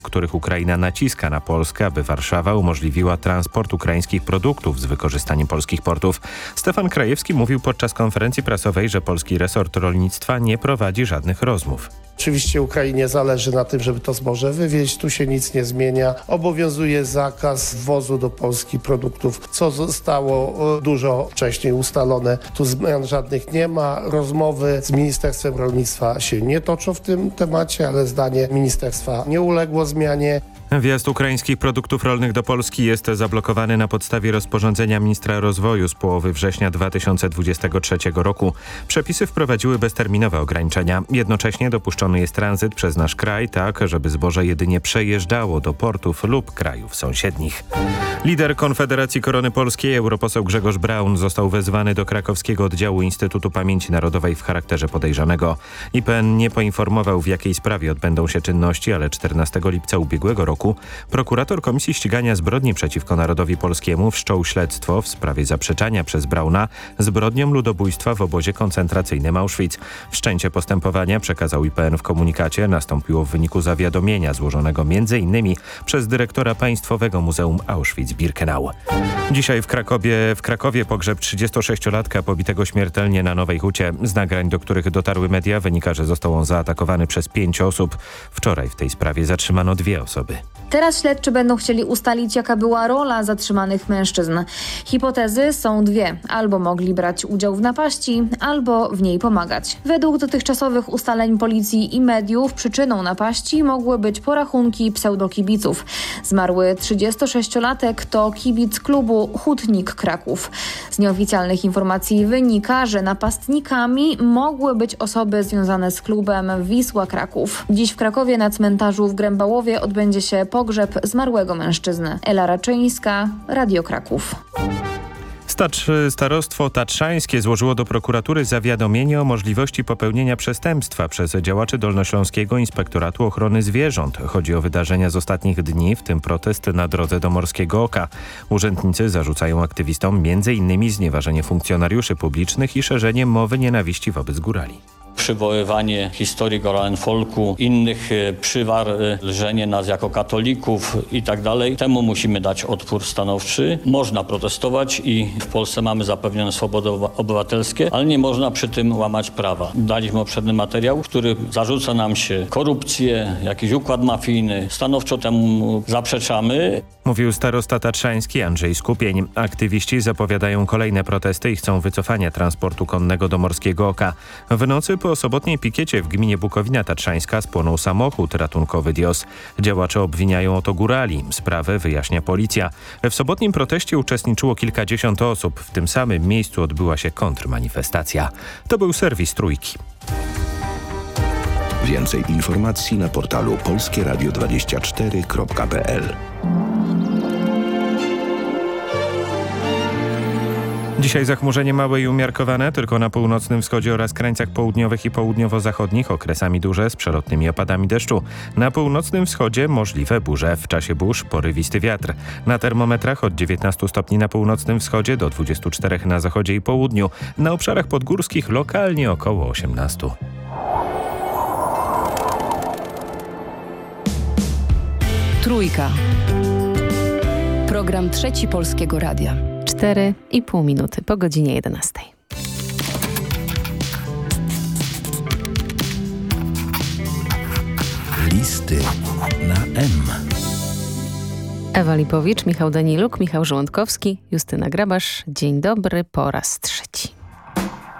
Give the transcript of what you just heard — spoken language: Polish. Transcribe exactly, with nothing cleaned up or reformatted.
w których Ukraina naciska na Polskę, aby Warszawa umożliwiła transport ukraińskich produktów z wykorzystaniem polskich portów. Stefan Krajewski mówił podczas konferencji prasowej, że polski resort rolnictwa nie prowadzi żadnych rozmów. Oczywiście Ukrainie zależy na tym, żeby to zboże wywieźć. Tu się nic nie zmienia. Obowiązuje zakaz wwozu do Polski produktów, co zostało dużo wcześniej ustalone. Tu zmian żadnych nie ma. Rozmowy z Ministerstwem Rolnictwa się nie toczą w tym temacie, ale zdanie ministerstwa nie uległo zmianie. Wjazd ukraińskich produktów rolnych do Polski jest zablokowany na podstawie rozporządzenia ministra rozwoju z połowy września dwa tysiące dwudziestego trzeciego roku. Przepisy wprowadziły bezterminowe ograniczenia. Jednocześnie dopuszczony jest tranzyt przez nasz kraj, tak żeby zboże jedynie przejeżdżało do portów lub krajów sąsiednich. Lider Konfederacji Korony Polskiej, europoseł Grzegorz Braun, został wezwany do krakowskiego oddziału Instytutu Pamięci Narodowej w charakterze podejrzanego. I P N nie poinformował, w jakiej sprawie odbędą się czynności, ale czternastego lipca ubiegłego roku prokurator Komisji Ścigania Zbrodni przeciwko Narodowi Polskiemu wszczął śledztwo w sprawie zaprzeczania przez Brauna zbrodniom ludobójstwa w obozie koncentracyjnym Auschwitz. Wszczęcie postępowania, przekazał I P N w komunikacie, nastąpiło w wyniku zawiadomienia złożonego między innymi przez dyrektora Państwowego Muzeum Auschwitz-Birkenau. Dzisiaj w Krakowie, w Krakowie pogrzeb trzydziestosześciolatka pobitego śmiertelnie na Nowej Hucie. Z nagrań, do których dotarły media, wynika, że został on zaatakowany przez pięć osób. Wczoraj w tej sprawie zatrzymano dwie osoby. Teraz śledczy będą chcieli ustalić, jaka była rola zatrzymanych mężczyzn. Hipotezy są dwie. Albo mogli brać udział w napaści, albo w niej pomagać. Według dotychczasowych ustaleń policji i mediów przyczyną napaści mogły być porachunki pseudokibiców. Zmarły trzydziestosześciolatek to kibic klubu Hutnik Kraków. Z nieoficjalnych informacji wynika, że napastnikami mogły być osoby związane z klubem Wisła Kraków. Dziś w Krakowie na cmentarzu w Grębałowie odbędzie się pogrzeb zmarłego mężczyzny. Ela Raczyńska, Radio Kraków. Stacz, starostwo tatrzańskie złożyło do prokuratury zawiadomienie o możliwości popełnienia przestępstwa przez działaczy Dolnośląskiego Inspektoratu Ochrony Zwierząt. Chodzi o wydarzenia z ostatnich dni, w tym protest na drodze do Morskiego Oka. Urzędnicy zarzucają aktywistom między innymi znieważenie funkcjonariuszy publicznych i szerzenie mowy nienawiści wobec górali. Przywoływanie historii Goranen Folku, innych przywar, lżenie nas jako katolików i tak dalej. Temu musimy dać odpór stanowczy. Można protestować i w Polsce mamy zapewnione swobody obywatelskie, ale nie można przy tym łamać prawa. Daliśmy obszerny materiał, który zarzuca nam się korupcję, jakiś układ mafijny. Stanowczo temu zaprzeczamy. Mówił starosta tatrzański Andrzej Skupień. Aktywiści zapowiadają kolejne protesty i chcą wycofania transportu konnego do Morskiego Oka. W nocy po sobotniej pikiecie w gminie Bukowina Tatrzańska spłonął samochód ratunkowy Dios. Działacze obwiniają o to górali. Sprawę wyjaśnia policja. W sobotnim proteście uczestniczyło kilkadziesiąt osób. W tym samym miejscu odbyła się kontrmanifestacja. To był serwis Trójki. Więcej informacji na portalu polskie radio dwadzieścia cztery kropka p l. Dzisiaj zachmurzenie małe i umiarkowane, tylko na północnym wschodzie oraz krańcach południowych i południowo-zachodnich, okresami duże z przelotnymi opadami deszczu. Na północnym wschodzie możliwe burze, w czasie burz porywisty wiatr. Na termometrach od dziewiętnastu stopni na północnym wschodzie do dwudziestu czterech na zachodzie i południu. Na obszarach podgórskich lokalnie około osiemnastu. Trójka. Program Trzeci Polskiego Radia. Cztery i pół minuty po godzinie jedenastej. Listy na M. Ewa Lipowicz, Michał Daniluk, Michał Żołądkowski, Justyna Grabasz. Dzień dobry po raz trzeci.